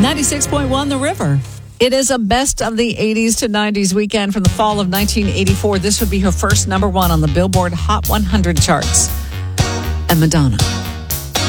96.1 The River. It is a best of the 80s to 90s weekend from the fall of 1984. This would be her first number one on the Billboard Hot 100 charts. And Madonna.